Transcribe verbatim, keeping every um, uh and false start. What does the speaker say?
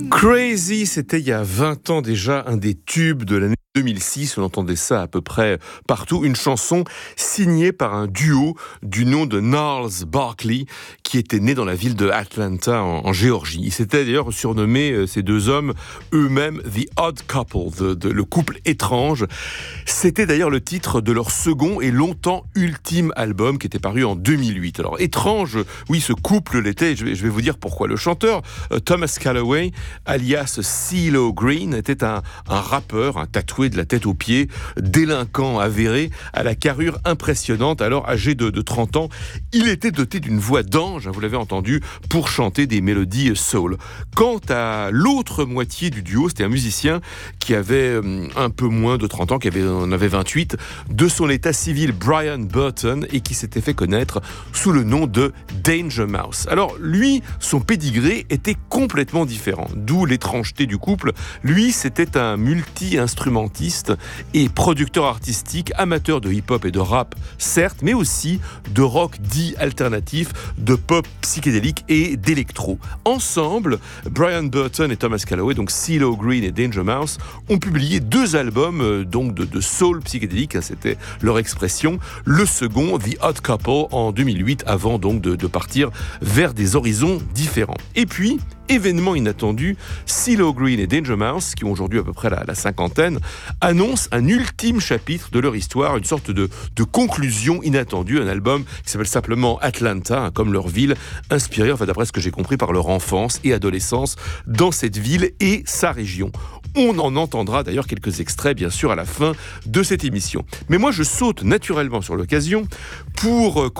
Crazy, c'était il y a vingt ans déjà un des tubes de l'année deux mille six, on entendait ça à peu près partout, une chanson signée par un duo du nom de Gnarls Barkley qui était né dans la ville de Atlanta en, en Géorgie. Ils s'étaient d'ailleurs surnommés, euh, ces deux hommes, eux-mêmes The Odd Couple, de, de, le couple étrange. C'était d'ailleurs le titre de leur second et longtemps ultime album qui était paru en deux mille huit. Alors étrange, oui, ce couple l'était, je vais, je vais vous dire pourquoi. Le chanteur euh, Thomas Callaway, alias CeeLo Green, était un, un rappeur, un tatoué de la tête aux pieds, délinquant avéré, à la carrure impressionnante. Alors âgé de, de trente ans, il était doté d'une voix d'ange, vous l'avez entendu, pour chanter des mélodies soul. Quant à l'autre moitié du duo, c'était un musicien qui avait un peu moins de trente ans, qui avait, en avait vingt-huit, de son état civil Brian Burton, et qui s'était fait connaître sous le nom de Danger Mouse. Alors lui, son pédigré était complètement différent, d'où l'étrangeté du couple. Lui, c'était un multi-instrumentiste et producteur artistique, amateur de hip-hop et de rap, certes, mais aussi de rock dit alternatif, de pop psychédélique et d'électro. Ensemble, Brian Burton et Thomas Callaway, donc CeeLo Green et Danger Mouse, ont publié deux albums euh, donc de, de soul psychédélique, hein, c'était leur expression. Le second, The Odd Couple, en deux mille huit, avant donc de, de partir vers des horizons différents. Et puis, événement inattendu, CeeLo Green et Danger Mouse, qui ont aujourd'hui à peu près la, la cinquantaine, annoncent un ultime chapitre de leur histoire, une sorte de, de conclusion inattendue, un album qui s'appelle simplement Atlanta, hein, comme leur ville, inspiré, enfin d'après ce que j'ai compris, par leur enfance et adolescence dans cette ville et sa région. On en entendra d'ailleurs quelques extraits, bien sûr, à la fin de cette émission. Mais moi, je saute naturellement sur l'occasion pour